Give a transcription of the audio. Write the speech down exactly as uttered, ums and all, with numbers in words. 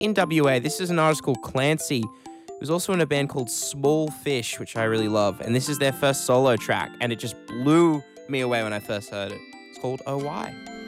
in W A. This is an artist called Clancy, who's also in a band called Small Fish, which I really love. And this is their first solo track, and it just blew me away when I first heard it. It's called Oh Why.